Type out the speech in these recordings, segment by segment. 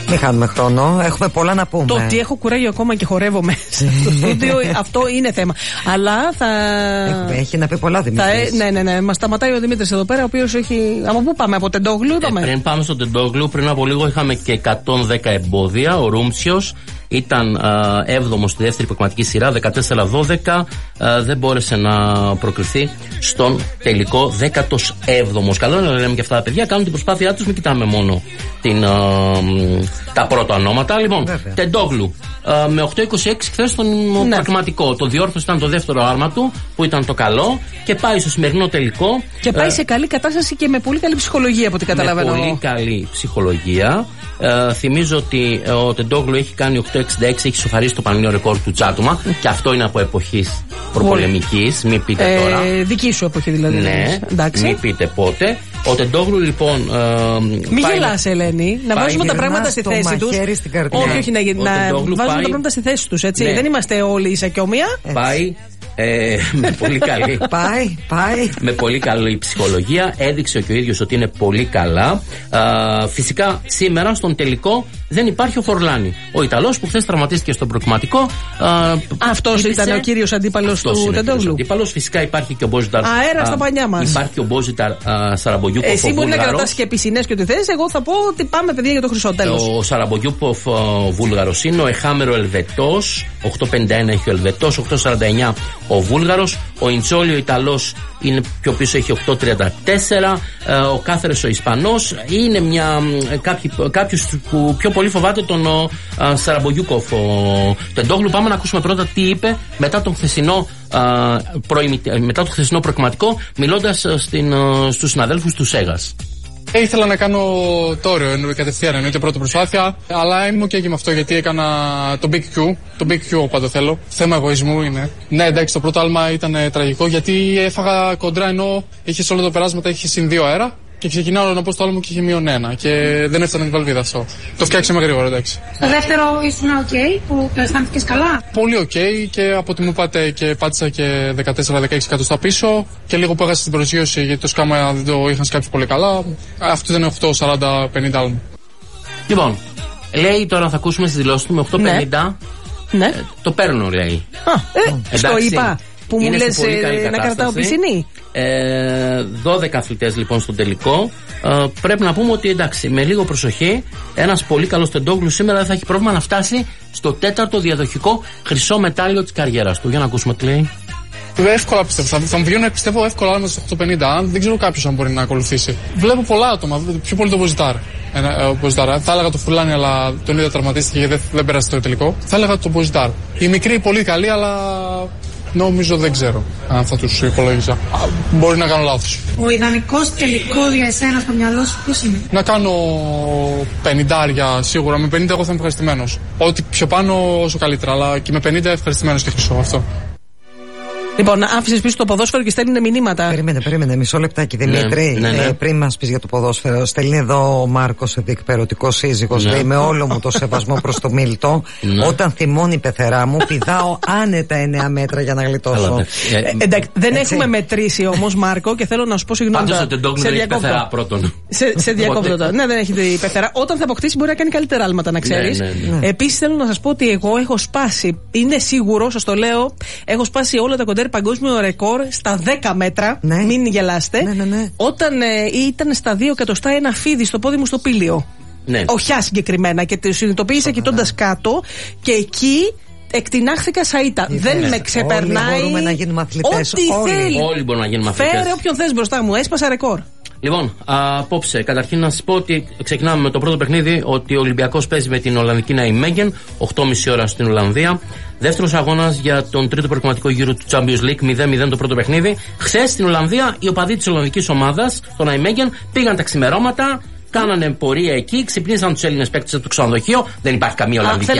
Μην χάνουμε χρόνο. Έχουμε πολλά να πούμε. Το ότι έχω κουράγιο ακόμα και χορεύω μέσα στο στούντιο, αυτό είναι θέμα. Αλλά θα. Έχει να πει πολλά, Δημήτρης. Ναι. Μας σταματάει ο Δημήτρης εδώ πέρα, ο οποίος έχει. Από πού πάμε, από Τεντόγλου, είπαμε. Πριν πάμε στο Τεντόγλου, πριν από λίγο είχαμε και 110 εμπόδια. Ο Ρούμψιος ήταν 7ο στη δεύτερη προκριματική σειρά, 14-12. Δεν μπόρεσε να προκριθεί στον τελικό 17ο. Καλό είναι να λέμε και αυτά τα παιδιά, κάνουν την προσπάθειά τους, μην κοιτάμε μόνο τα πρώτα ονόματα. Λοιπόν, Τεντόγλου με 8-26 χθες στον προκριματικό. Το διόρθωσε ήταν το δεύτερο άρμα του, που ήταν το καλό, και πάει στο σημερινό τελικό. Και πάει σε καλή κατάσταση και με πολύ καλή ψυχολογία, από ό,τι καταλαβαίνω. Με πολύ καλή ψυχολογία. Θυμίζω ότι ο Τεντόγλου έχει κάνει 8-66, έχει σοφαρίσει το πανελλήνιο ρεκόρ του Τσάτουμα, και αυτό είναι από εποχής προπολεμικής. Μην πείτε τώρα. Δική σου εποχή δηλαδή. Ναι, μην πείτε πότε. Ο Τεντόγλου λοιπόν. Μην γελάς, Ελένη. Να βάζουμε τα πράγματα στη θέση τους. Όχι, να βάζουμε τα πράγματα στη θέση τους, έτσι. Δεν είμαστε όλοι ισακιόμια. Πάει. Με πολύ καλή. Πάει. Με πολύ καλή ψυχολογία. Έδειξε και ο ίδιος ότι είναι πολύ καλά. Φυσικά σήμερα στον τελικό δεν υπάρχει ο Φορλάνη. Ο Ιταλός που χθες τραυματίστηκε στο προκριματικό. Αυτός ήταν ο κύριος αντίπαλος του Τεντόγλου. Αντίπαλος. Φυσικά υπάρχει και ο Μπόζιταρ. Αέρα στα πανιά μας. Υπάρχει και ο Μπόζιταρ Σαραμπογιούποφ. Εσύ μπορεί να κρατάς και πισινές και ό,τι θες. Εγώ θα πω ότι πάμε, παιδιά, για το χρυσό τέλος. Ο Σαραμπογιούποφ Βούλγαρος είναι. Ο Εχάμερο Ελβετός. 8,51 έχει ο Ελβετός. 8,49 ο Βούλγαρος. Ο Ιντσόλι ο Ιταλός είναι πιο πίσω, έχει 8,34. Ο Κάθερες ο Ισπανός. Είναι κάποιος που πιο πολύ φοβάται τον Σαραμπογιούκοφ. Τεντόγλου. Πάμε να ακούσουμε πρώτα τι είπε μετά το χθεσινό προκριματικό, μιλώντας στους συναδέλφους του Σέγας. Ήθελα να κάνω το όριο κατευθείαν, εννοείται πρώτη προσπάθεια, αλλά είμαι ok και με αυτό, γιατί έκανα το Big Q. Το Big Q πάντα θέλω. Θέμα εγωισμού είναι. Ναι, εντάξει, το πρώτο άλμα ήταν τραγικό, γιατί έφαγα κοντρά, ενώ είχε όλο το περάσματα, είχε συν 2 αέρα. Και ξεκινάω να πω στο άλμο και είχε -1 και δεν έφτανε την βαλβίδα αυτό. Το φτιάξαμε γρήγορα, εντάξει. Το δεύτερο ήσουν ok, που το αισθάνθηκες καλά. Πολύ ok, και από ό,τι μου είπατε και πάτησα και 14-16 εκατοστά πίσω, και λίγο που έχασα την προσγείωση γιατί το σκάμα δεν το είχαν σκάψει πολύ καλά. Αυτό ήταν 8-40-50 άλμο. Λοιπόν, λέει τώρα θα ακούσουμε στις δηλώσεις του με 8,50. Ναι. Το παίρνω, λέει. Στο είπα. Που μου λες να κρατάω πισινή. 12 αθλητές λοιπόν στο τελικό. Πρέπει να πούμε ότι εντάξει, με λίγο προσοχή, ένας πολύ καλός Τεντόγλου σήμερα δεν θα έχει πρόβλημα να φτάσει στο 4ο διαδοχικό χρυσό μετάλλιο της καριέρας του. Για να ακούσουμε τι λέει. Εύκολα πιστεύω. Θα μου βγαίνουν, πιστεύω, εύκολα άλμα στο 8,50. Δεν ξέρω κάποιος αν μπορεί να ακολουθήσει. Βλέπω πολλά άτομα. Πιο πολύ το Μποζιτάρ. Θα έλεγα το Φουρλάνι, αλλά τον είδα τραυματίστηκε και δεν πέρασε το τελικό. Θα έλεγα το Μποζιτάρ. Η μικρή πολύ καλή, αλλά νομίζω δεν ξέρω αν θα τους υπολόγιζα. Μπορεί να κάνω λάθος. Ο ιδανικός τελικός για εσένα στο μυαλό σου ποιος είναι? Να κάνω 50 σίγουρα. Με 50 εγώ θα είμαι ευχαριστημένος. Ό,τι πιο πάνω όσο καλύτερα, αλλά και με 50 ευχαριστημένος και χρυσό αυτό. Λοιπόν, άφησες πίσω το ποδόσφαιρο και στέλνουν μηνύματα. Περίμενε, μισό λεπτάκι, Δημήτρη. Ναι. Πριν μας πεις για το ποδόσφαιρο, στέλνει εδώ ο Μάρκος, διεκπαιρωτικός σύζυγος. Λέει: με όλο μου το σεβασμό προς το Μίλτο, όταν θυμώνει η πεθερά μου, πηδάω άνετα 9 μέτρα για να γλιτώσω. Εντάξει, δεν έχουμε μετρήσει όμως, Μάρκο, και θέλω να σου πω συγγνώμη. Πάντως ο Τεντόγλου δεν έχει πεθερά πρώτον. Σε διακόπτω. Ναι, δεν έχει πεθερά. Όταν θα αποκτήσει, μπορεί να κάνει καλύτερα άλματα, να ξέρεις. Επίσης, θέλω να σας πω ότι εγώ έχω σπάσει, είναι σίγουρο, σας το λέω, έχω σπάσει όλα τα κοντέρ παγκόσμιο ρεκόρ στα 10 μέτρα. Ναι. Μην γελάστε. Ναι. Όταν ήταν στα 2 εκατοστά ένα φίδι στο πόδι μου στο πήλιο. Ναι. Οχιά συγκεκριμένα. Και το συνειδητοποίησα κοιτώντας κάτω, και εκεί εκτινάχθηκα σαΐτα. Δεν με ξεπερνάει. Όλοι μπορούμε να γίνουμε αθλητές. Ό,τι θέλει. Όλοι μπορούμε να γίνουμε αθλητές. Φέρε όποιον θες μπροστά μου. Έσπασα ρεκόρ. Λοιπόν, απόψε, καταρχήν να σας πω ότι ξεκινάμε με το πρώτο παιχνίδι, ότι ο Ολυμπιακός παίζει με την Ολλανδική Ναϊμέγεν, 8,5 ώρα στην Ολλανδία. Δεύτερος αγώνας για τον τρίτο προκριματικό γύρο του Champions League, 0-0 το πρώτο παιχνίδι. Χθες στην Ολλανδία, οι οπαδοί της Ολλανδικής ομάδας, το Ναϊμέγεν, πήγαν τα ξημερώματα, κάνανε πορεία εκεί, ξυπνήσαν τους Έλληνες παίκτες από το ξενοδοχείο. Δεν υπάρχει καμία Ολλανδική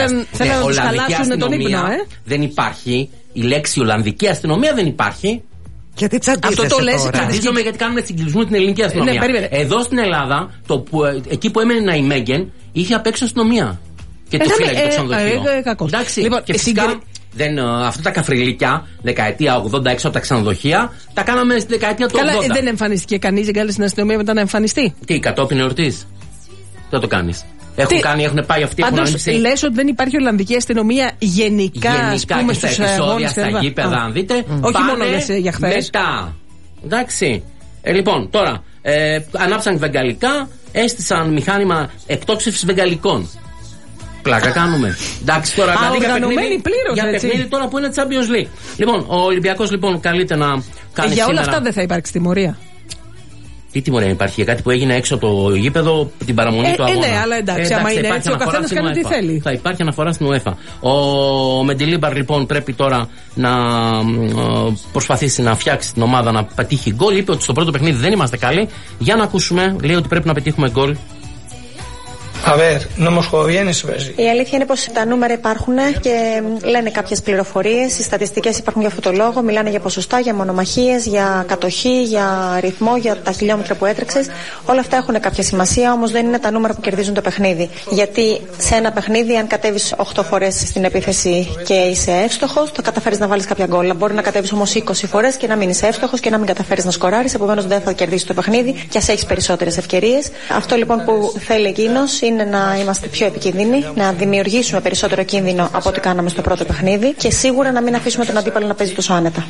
αστυνομία. Δεν υπάρχει. Η λέξη Ολλανδική αστυνομία δεν υπάρχει. Γιατί τσαντίζεσαι αυτό το λες, τσαντίζομαι γιατί κάνουμε συγκλεισμού την ελληνική αστυνομία. Εδώ στην Ελλάδα, εκεί που έμενε η Ναϊμέγεν, είχε απ' έξω αστυνομία. Και το φύλαγε το ξενοδοχείο. Εντάξει, λοιπόν, και φυσικά αυτά τα καφριλίκια, δεκαετία 80 έξω από τα ξενοδοχεία, τα κάναμε στη δεκαετία του 80. Δεν εμφανίστηκε κανείς, δεν κάλεσε στην αστυνομία μετά να εμφανιστεί. Τι, κατόπιν εορτής? Δεν το κάνεις. Έχουν πάει αυτοί. Πάντως λες ότι δεν υπάρχει Ολλανδική αστυνομία γενικά ας πούμε, στα επεισόδια, στα γήπεδα, αν δείτε. Όχι μόνο για χθες. Μετά. Εντάξει. Λοιπόν, τώρα ανάψαν βεγγαλικά, έστησαν μηχάνημα εκτόξευσης βεγγαλικών. Πλάκα κάνουμε. Εντάξει, τώρα για παιχνίδι τώρα που είναι Champions League. Λοιπόν, ο Ολυμπιακός λοιπόν καλείται να κάνει. Για όλα αυτά δεν θα υπάρξει τιμωρία. Τι τιμωρία υπάρχει για κάτι που έγινε έξω από το γήπεδο, την παραμονή του αγώνα. Ναι, αλλά εντάξει, άμα είναι έτσι, ο καθένας κάνει τι θέλει. Θα υπάρχει αναφορά στην UEFA. Ο Μεντιλίμπαρ λοιπόν πρέπει τώρα να προσπαθήσει να φτιάξει την ομάδα να πετύχει γκολ. Είπε ότι στο πρώτο παιχνίδι δεν είμαστε καλοί. Για να ακούσουμε, λέει ότι πρέπει να πετύχουμε γκολ. A ver, no hemos jugado bien, eso es. Η αλήθεια είναι πως τα νούμερα υπάρχουν και λένε κάποιες πληροφορίες. Οι στατιστικές υπάρχουν για αυτό το λόγο. Μιλάνε για ποσοστά, για μονομαχίες, για κατοχή, για ρυθμό, για τα χιλιόμετρα που έτρεξες. Όλα αυτά έχουν κάποια σημασία, όμως δεν είναι τα νούμερα που κερδίζουν το παιχνίδι. Γιατί σε ένα παιχνίδι, αν κατέβεις 8 φορές στην επίθεση και είσαι εύστοχος, θα καταφέρεις να βάλεις κάποια γκολ. Μπορεί να κατέβεις όμως 20 φορές και να μην είσαι εύστοχος και να μην καταφέρεις να σκοράρεις. Επομένως δεν θα κερδίσεις το παιχνίδι και ας έχεις περισσότερες ευκαιρίες. Αυτό λοιπόν που θέλει εκείνος είναι να είμαστε πιο επικίνδυνοι, να δημιουργήσουμε περισσότερο κίνδυνο από ό,τι κάναμε στο πρώτο παιχνίδι και σίγουρα να μην αφήσουμε τον αντίπαλο να παίζει τόσο άνετα.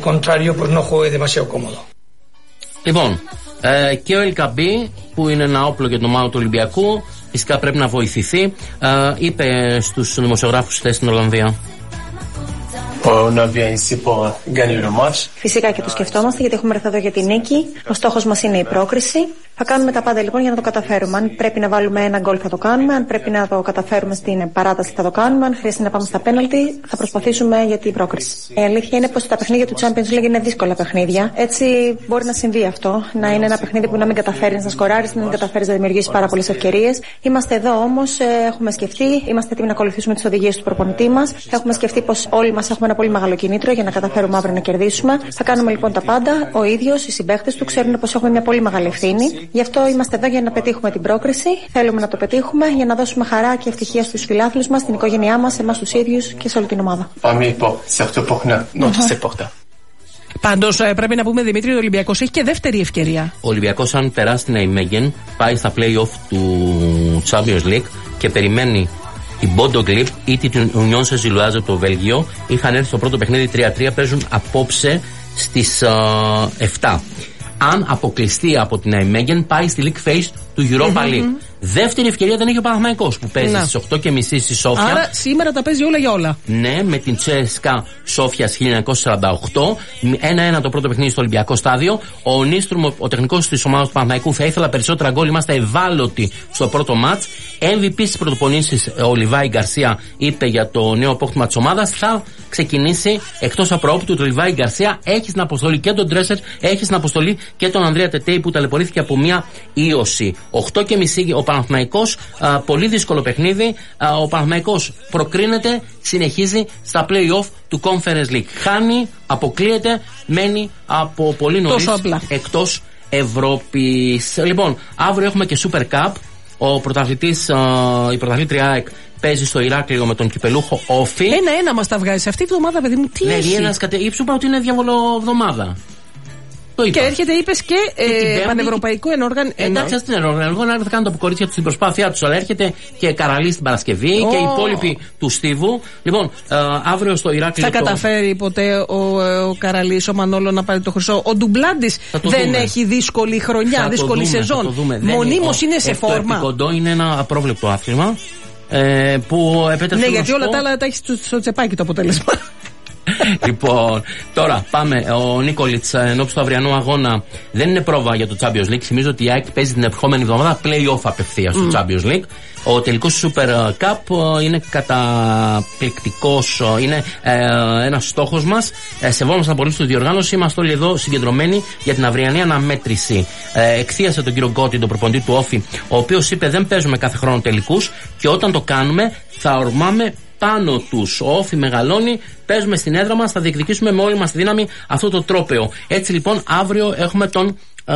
Λοιπόν, και ο Ελκαμπή που είναι ένα όπλο για την ομάδα του Ολυμπιακού φυσικά πρέπει να βοηθηθεί. Είπε στους δημοσιογράφους χθες στην Ολλανδία. Φυσικά και το σκεφτόμαστε γιατί έχουμε έρθει εδώ για τη νίκη. Ο στόχος μας είναι η πρόκριση. Θα κάνουμε τα πάντα λοιπόν για να το καταφέρουμε. Αν πρέπει να βάλουμε ένα γκολ θα το κάνουμε. Αν πρέπει να το καταφέρουμε στην παράταση θα το κάνουμε. Αν χρειάζεται να πάμε στα πέναλτι θα προσπαθήσουμε για την πρόκριση. Η αλήθεια είναι πως τα παιχνίδια του Champions League είναι δύσκολα παιχνίδια. Έτσι μπορεί να συμβεί αυτό. Να είναι ένα παιχνίδι που να μην καταφέρεις να σκοράρεις, να μην καταφέρεις να δημιουργήσεις πάρα πολλές ευκαιρίες. Είμαστε εδώ όμως, έχουμε σκεφτεί, είμαστε έτοιμοι να ακολουθήσουμε τις οδηγίες του προπονητή μας. Έχουμε σκεφτεί πως όλοι μας έχουμε ένα πολύ μεγάλο κίνητρο για να καταφέρουμε αύριο να κερδίσουμε. Θα κάνουμε λοιπόν τα πάντα. Ο ίδιος, οι συμπαίκτες του ξέρουν πως έχουμε μια πολύ μεγάλη ευθύνη. Γι' αυτό είμαστε εδώ για να πετύχουμε την πρόκριση. Θέλουμε να το πετύχουμε για να δώσουμε χαρά και ευτυχία στους φιλάθλους μας, στην οικογένειά μας, εμάς τους ίδιους και σε όλη την ομάδα. Πάντως πρέπει να πούμε, Δημήτρη, ο Ολυμπιακός έχει και δεύτερη ευκαιρία. Ο Ολυμπιακός, αν περάσει την Nijmegen, πάει στα play-off του Champions League και περιμένει την Bodo Glimt ή την Union Saint-Gilloise από το Βέλγιο. Είχαν έρθει στο πρώτο παιχνίδι 3-3, παίζουν απόψε στις 7. Αν αποκλειστεί από την Nijmegen, πάει στη League Phase του Europa League. Δεύτερη ευκαιρία δεν έχει ο Παναθηναϊκός που παίζει στις 8:30 στη Σόφια. Άρα σήμερα τα παίζει όλα για όλα. Ναι, με την Τσέσκα Σόφια 1948. 1-1 το πρώτο παιχνίδι στο Ολυμπιακό στάδιο. Ο Νίστρουμ, ο τεχνικός της ομάδας του Παναθηναϊκού, θα ήθελα περισσότερα γκολ. Είμαστε ευάλωτοι στο πρώτο μάτς. MVP στις πρωτοπονήσεις ο Λιβάη Γκαρσία είπε για το νέο απόκτημα της ομάδας. Θα ξεκινήσει εκτός απρόπτου του Λιβάη Γκαρσία. Έχει στην αποστολή και τον Ντρέσερ, έχει στην αποστολή και τον Ανδρέα Τετέι που ταλαιπωρήθηκε από μια ίωση. 8:30 ο Παναθηναϊκός, πολύ δύσκολο παιχνίδι. Ο Παναθηναϊκός προκρίνεται, συνεχίζει στα play-off του Conference League. Χάνει, αποκλείεται, μένει από πολύ νωρίς εκτός Ευρώπης. Λοιπόν, αύριο έχουμε και Super Cup. Ο πρωταθλητής, η πρωταθλήτρια ΑΕΚ παίζει στο Ηράκλειο με τον κυπελούχο Όφη. 1-1 μας τα βγάζει αυτή τη βδομάδα, παιδί μου. Τι έχει? Είπα ότι είναι διαβολοβδομάδα. Και έρχεται, είπες, και πανευρωπαϊκό ενόργαν. Εντάξει, στην ενόργαν θα κάνουν τα κορίτσια του την προσπάθειά του, αλλά έρχεται και Καραλή στην Παρασκευή και οι υπόλοιποι του Στίβου. Λοιπόν, αύριο στο Ηράκλειο. Θα καταφέρει ποτέ ο Καραλής, ο Μανόλο να πάρει το χρυσό? Ο Ντουμπλάντης δεν έχει δύσκολη χρονιά, δύσκολη σεζόν. Μονίμως είναι σε φόρμα. Το κοντό είναι ένα απρόβλεπτο άθλημα που επέτρεψε. Ναι, γιατί όλα τα άλλα τα έχει στο τσεπάκι το αποτέλεσμα. Λοιπόν, τώρα πάμε. Ο Νίκολιτς ενώπιση του αυριανού αγώνα δεν είναι πρόβα για το Champions League. Θυμίζω ότι η ΑΕΚ παίζει την επόμενη εβδομάδα play-off απευθείας στο Champions League. Ο τελικός Super Cup είναι καταπληκτικός, είναι ένας στόχος μας. Σεβόμαστε πολύ στη διοργάνωση. Είμαστε όλοι εδώ συγκεντρωμένοι για την αυριανή αναμέτρηση. Εκθίασε τον κύριο Γκότι, τον προπονητή του Όφη, ο οποίος είπε: δεν παίζουμε κάθε χρόνο τελικούς και όταν το κάνουμε θα ορμάμε πάνω τους. Ο Όφη μεγαλώνει, παίζουμε στην έδρα μας, θα διεκδικήσουμε με όλη μας τη δύναμη αυτό το τρόπαιο. Έτσι λοιπόν αύριο έχουμε τον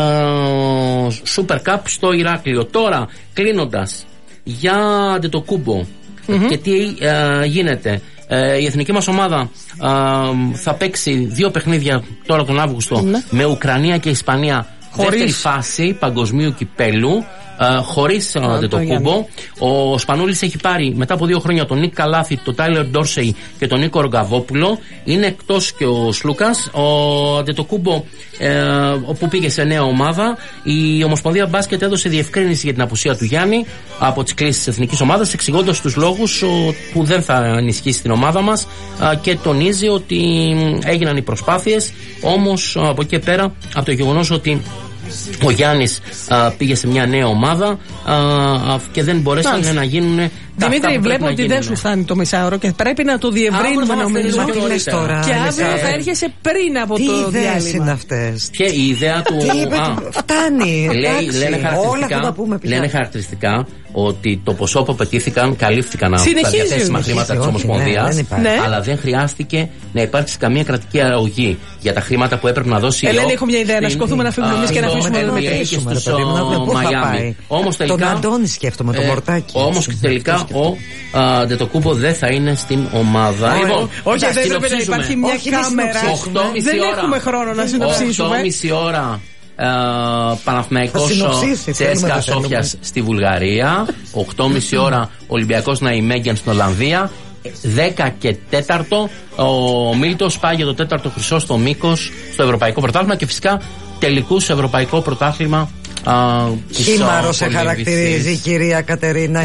Super Cup στο Ηράκλειο. Τώρα κλείνοντας για Αντετοκούμπο και τι γίνεται. Η εθνική μας ομάδα θα παίξει 2 παιχνίδια τώρα τον Αύγουστο με Ουκρανία και Ισπανία Δεύτερη φάση παγκοσμίου κυπέλου. Χωρίς Αντετοκούμπο. Ο Σπανούλης έχει πάρει μετά από 2 χρόνια τον Νίκ Καλάθη, τον Τάιλερ Ντόρσεϊ και τον Νίκο Ρογκαβόπουλο. Είναι εκτός και ο Σλούκας. Ο Αντετοκούμπο όπου πήγε σε νέα ομάδα. Η Ομοσπονδία Μπάσκετ έδωσε διευκρίνηση για την απουσία του Γιάννη από τις κλήσεις της εθνικής ομάδας, εξηγώντας τους λόγους που δεν θα ενισχύσει την ομάδα μας, και τονίζει ότι έγιναν οι προσπάθειες, όμως από εκεί και πέρα, από το γεγονός ότι ο Γιάννης πήγε σε μια νέα ομάδα και δεν μπορέσαν να γίνουν. Δημήτρη, βλέπω ότι δεν σου φτάνει το μισάωρο και πρέπει να το διευρύνουμε, νομίζω. Και αύριο θα έρχεσαι πριν από το διάλειμμα. Τι ιδέες είναι αυτές? Ποια η ιδέα του? Φτάνει. Λένε χαρακτηριστικά ότι το ποσό που απαιτήθηκαν καλύφθηκαν από τα διαθέσιμα χρήματα της Ομοσπονδίας, αλλά δεν χρειάστηκε να υπάρξει καμία κρατική αρρωγή για τα χρήματα που έπρεπε να δώσει. Ελένη, έχω μια ιδέα. Να σηκωθούμε να φύγουμε εμείς και να αφήσουμε να μετρήσουμε. Τον Αντώνη σκέφτομαι, τον Μορτάκη. Όμως τελικά ο Αντετοκούμπο δεν θα είναι στην ομάδα. Όχι, δεν πρέπει να υπάρχει μια κάμερα. Δεν έχουμε χρόνο να συνοψίσουμε. 8,5 ώρα Παναθηναϊκός Τσέσκα Σόφιας στη Βουλγαρία. 8,5 ώρα Ολυμπιακός Ναϊμέγγεν στην Ολλανδία. 10 και 4 ο Μίλτος πάει για το 4ο χρυσό στο Μήκος στο Ευρωπαϊκό Πρωτάθλημα, και φυσικά τελικού σε Ευρωπαϊκό Πρωτάθλημα. Χήμαρο σε χαρακτηρίζει η κυρία Κατερίνα.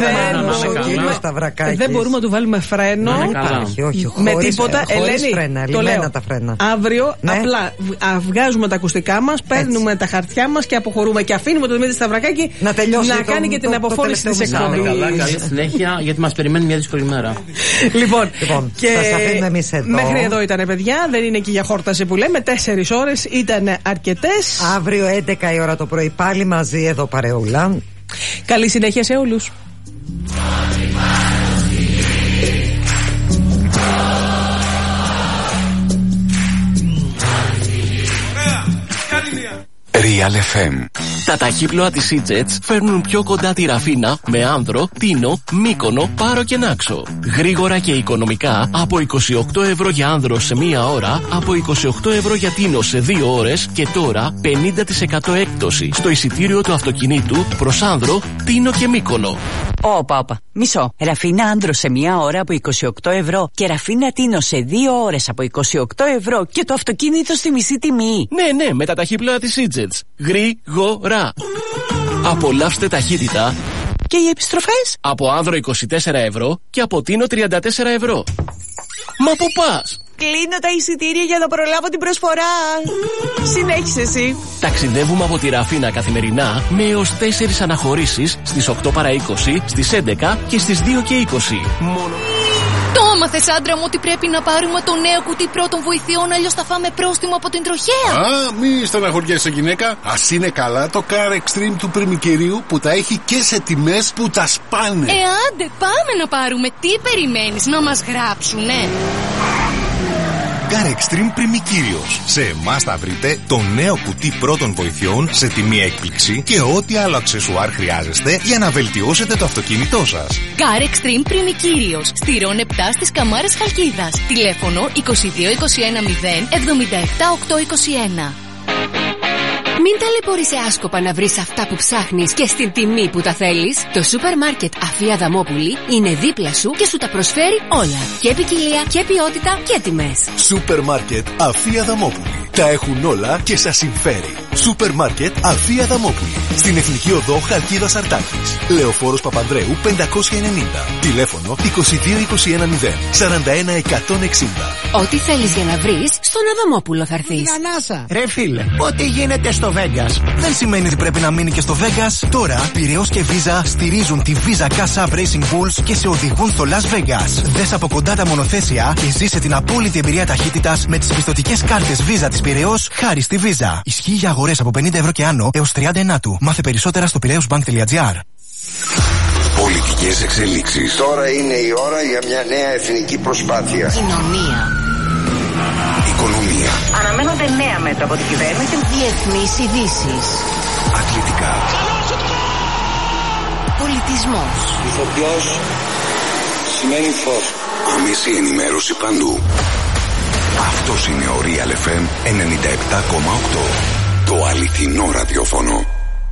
Δεν μπορούμε να του βάλουμε φρένο. Με τίποτα. Ελένη, το λέω. Αύριο απλά βγάζουμε τα ακουστικά μας, παίρνουμε τα χαρτιά μας και αποχωρούμε. Και αφήνουμε τον Δημήτρη Σταυρακάκη να κάνει και την αποχώρηση της εκπομπής. Καλή συνέχεια, γιατί μας περιμένει μια δύσκολη μέρα. Λοιπόν, σας αφήνουμε εμείς εδώ. Μέχρι εδώ ήταν, παιδιά. Δεν είναι και για χόρταση που λέμε. 4 ώρες ήταν αρκετές. Αύριο 11 η ώρα το πρωί πάλι μαζί εδώ παρεούλα. Καλή συνέχεια σε όλους. Real FM. Τα ταχύπλοα της EasyJet φέρνουν πιο κοντά τη Ραφίνα με Άνδρο, Τίνο, Μύκονο, Πάρο και Νάξο. Γρήγορα και οικονομικά από 28 ευρώ για Άνδρο σε 1 ώρα, από 28 ευρώ για Τίνο σε 2 ώρες και τώρα 50% έκπτωση στο εισιτήριο του αυτοκινήτου προς Άνδρο, Τίνο και Μύκονο. Όπα. Μισό. Ραφίνα Άνδρο σε 1 ώρα από 28 ευρώ και Ραφίνα Τίνο σε 2 ώρες από 28 ευρώ και το αυτοκίνητο στη μισή τιμή. Ναι, με τα ταχύπλοα της EasyJet. Γρήγορα. Απολαύστε ταχύτητα. Και οι επιστροφές? Από Άνδρο 24 ευρώ και από Τίνο 34 ευρώ. Μα πού πας? Κλείνω τα εισιτήρια για να προλάβω την προσφορά. Συνέχισε εσύ. Ταξιδεύουμε από τη Ραφίνα καθημερινά με έως 4 αναχωρήσεις στις 8 παρά 20, στις 11 και στις 2 και 20. Μόνο... Το έμαθες, άντρα μου, ότι πρέπει να πάρουμε το νέο κουτί πρώτων βοηθειών, αλλιώς θα φάμε πρόστιμο από την τροχέα. Μη στεναχωριέσαι, γυναίκα. Ας είναι καλά το Car Extreme του Πριμικυρίου που τα έχει και σε τιμές που τα σπάνε. Άντε, πάμε να πάρουμε. Τι περιμένεις, να μας γράψουνε? Car Extreme Πριμικύριος. Σε εμάς θα βρείτε το νέο κουτί πρώτων βοηθειών σε τιμή έκπληξη και ό,τι άλλο αξεσουάρ χρειάζεστε για να βελτιώσετε το αυτοκίνητό σας. Car Extreme Πριμικύριος. Στη Ρον 7 στις Καμάρες Χαλκίδας. Τηλέφωνο 22 21 0 77 821. Μην ταλαιπωρείσαι άσκοπα να βρεις αυτά που ψάχνεις και στην τιμή που τα θέλεις. Το σούπερ μάρκετ Αφία Δαμόπουλη είναι δίπλα σου και σου τα προσφέρει όλα. Και ποικιλία και ποιότητα και τιμές. Σούπερ μάρκετ Αφία Δαμόπουλη. Τα έχουν όλα και σας συμφέρει. Σούπερ μάρκετ Αφία Δαμόπουλη. Στην Εθνική Οδό Χαλκίδας Αρτάκης. Λεωφόρος Παπανδρέου 590. Τηλέφωνο 22 21 0 41 160. Ό,τι θέλεις για να βρεις, στον Αδαμόπουλο θα έρθεις. Ανάσα. Ρε φίλε, ό,τι γίνεται στο Vegas δεν σημαίνει ότι πρέπει να μείνει και στο Vegas. Τώρα, Πειραιώς και Visa στηρίζουν τη Visa Cash App Racing Bulls και σε οδηγούν στο Las Vegas. Δες από κοντά τα μονοθέσια και ζήσε την απόλυτη εμπειρία ταχύτητας με τις πιστωτικές κάρτες Visa της Πειραιώς χάρη στη Visa. Ισχύει για αγορές από 50 ευρώ και άνω έως 30 του. Μάθε περισσότερα στο piraeusbank.gr. Πολιτικές εξελίξεις. Τώρα είναι η ώρα για μια νέα εθνική προσπάθεια. Κοινωνία. Οικονομία. Αναμένονται νέα μέτρα από την κυβέρνηση. Διεθνείς ειδήσεις. Αθλητικά. Πολιτισμός. Ηθοποιός σημαίνει φως. Άμεση ενημέρωση παντού. Αυτός είναι ο Real FM 97,8. Το αληθινό ραδιόφωνο.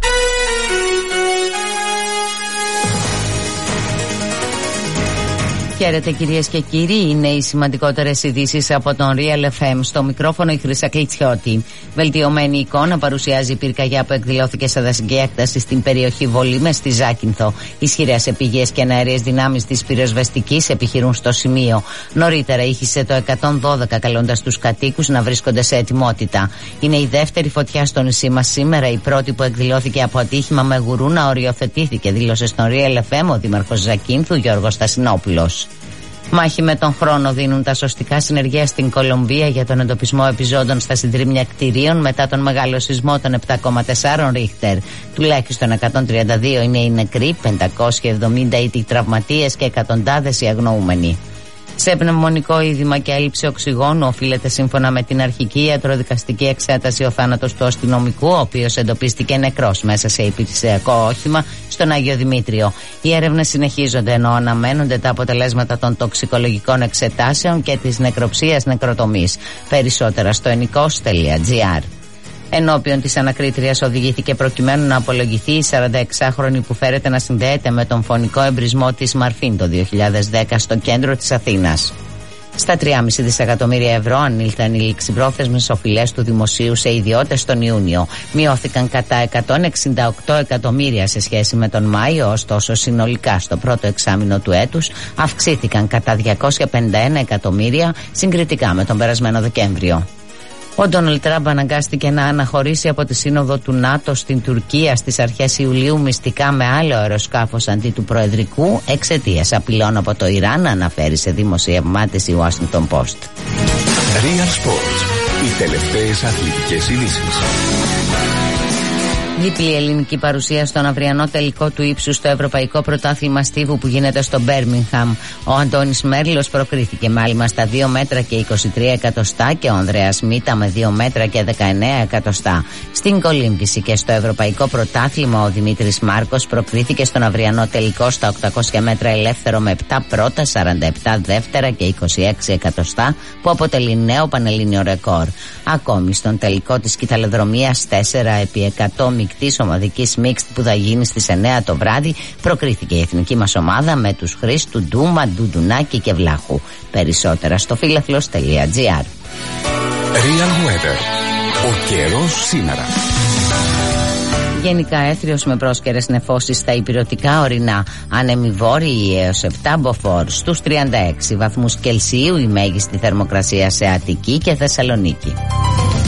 Χαίρετε κυρίες και κύριοι, είναι οι σημαντικότερες ειδήσεις από τον Real FM. Στο μικρόφωνο η Χρύσα Κλιτσιώτη. Βελτιωμένη εικόνα παρουσιάζει η πυρκαγιά που εκδηλώθηκε σε δασική έκταση στην περιοχή Βολήμες στη Ζάκυνθο. Ισχυρές επιγές και εναέριες δυνάμεις της πυροσβεστικής επιχειρούν στο σημείο. Νωρίτερα ήχησε το 112 καλώντας τους κατοίκους να βρίσκονται σε ετοιμότητα. Είναι η δεύτερη φωτιά στο νησί μας σήμερα, η πρώτη που εκδηλώθηκε από ατύχημα με γουρούνα οριοθετήθηκε, δήλωσε στον Real FM ο δήμαρχος Ζακύνθου Γιώργος Στασινόπουλος. Μάχη με τον χρόνο δίνουν τα σωστικά συνεργεία στην Κολομβία για τον εντοπισμό επιζώντων στα συντρίμμια κτηρίων μετά τον μεγάλο σεισμό των 7,4 Ρίχτερ. Τουλάχιστον 132 είναι οι νεκροί, 570 οι τραυματίες και εκατοντάδες οι αγνοούμενοι. Σε πνευμονικό είδημα και έλλειψη οξυγόνου οφείλεται σύμφωνα με την αρχική ιατροδικαστική εξέταση ο θάνατος του αστυνομικού, ο οποίος εντοπίστηκε νεκρός μέσα σε υπηρεσιακό όχημα στον Άγιο Δημήτριο. Οι έρευνες συνεχίζονται ενώ αναμένονται τα αποτελέσματα των τοξικολογικών εξετάσεων και της νεκροψίας νεκροτομής. Περισσότερα στο ennikos.gr. Ενώπιον της ανακρίτριας οδηγήθηκε προκειμένου να απολογηθεί η 46χρονη που φέρεται να συνδέεται με τον φωνικό εμπρισμό της Μαρφίν το 2010 στο κέντρο της Αθήνας. Στα 3,5 δισεκατομμύρια ευρώ ανήλθαν οι ληξιπρόθεσμες οφειλές του δημοσίου σε ιδιώτες τον Ιούνιο. Μειώθηκαν κατά 168 εκατομμύρια σε σχέση με τον Μάιο, ωστόσο συνολικά στο πρώτο εξάμηνο του έτους αυξήθηκαν κατά 251 εκατομμύρια συγκριτικά με τον περασμένο Δεκέμβριο. Ο Ντόναλντ Τραμπ αναγκάστηκε να αναχωρήσει από τη σύνοδο του ΝΑΤΟ στην Τουρκία στις αρχές Ιουλίου μυστικά με άλλο αεροσκάφος αντί του προεδρικού εξαιτίας απειλών από το Ιράν, αναφέρει σε δημοσίευμά της η Washington Post. Real Sports. Οι τελευταίες αθλητικές ειδήσεις. Διπλή ελληνική παρουσία στον αυριανό τελικό του ύψους στο Ευρωπαϊκό Πρωτάθλημα Στίβου που γίνεται στο Μπέρμιγχαμ. Ο Αντώνης Μέρλος προκρίθηκε μάλιστα στα 2 μέτρα και 23 εκατοστά και ο Ανδρέας Μίτα με 2 μέτρα και 19 εκατοστά. Στην κολύμβηση και στο Ευρωπαϊκό Πρωτάθλημα ο Δημήτρης Μάρκος προκρίθηκε στον αυριανό τελικό στα 800 μέτρα ελεύθερο με 7 πρώτα, 47 δεύτερα και 26 εκατοστά που αποτελεί νέο πανελλήνιο ρεκόρ. Ακόμη στον τελικό της κυταλοδρομίας 4x100 μεικτής ομαδικής μίξτ που θα γίνει στις 9 το βράδυ προκρίθηκε η εθνική μας ομάδα με τους Χρήστου, Ντούμα, Ντουντουνάκη και Βλάχου. Περισσότερα στο φίλαθλος.gr. Real Weather. Ο καιρός σήμερα. Γενικά έθριος με πρόσκαιρες νεφώσεις στα ηπειρωτικά ορεινά. Άνεμοι βόρειοι έως 7 μποφόρ. Στους 36 βαθμούς Κελσίου η μέγιστη θερμοκρασία σε Αττική και Θεσσαλονίκη.